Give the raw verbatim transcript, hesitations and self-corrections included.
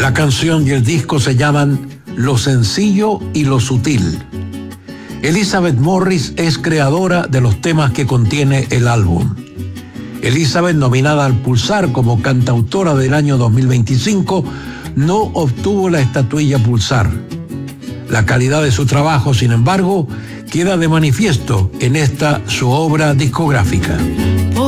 La canción y el disco se llaman Lo sencillo y lo sutil. Elizabeth Morris es creadora de los temas que contiene el álbum. Elizabeth, nominada al Pulsar como cantautora del año dos mil veinticinco, no obtuvo la estatuilla Pulsar. La calidad de su trabajo, sin embargo, queda de manifiesto en esta su obra discográfica.